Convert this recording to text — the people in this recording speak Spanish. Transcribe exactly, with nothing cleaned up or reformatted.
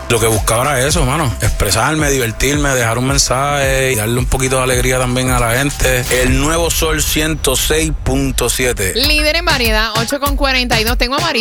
Lo que buscaba era eso, mano. Expresarme, divertirme, dejar un mensaje y darle un poquito de alegría también a la gente. El nuevo Sol ciento seis punto siete. Líder en variedad, ocho con cuarenta y dos. Tengo a María.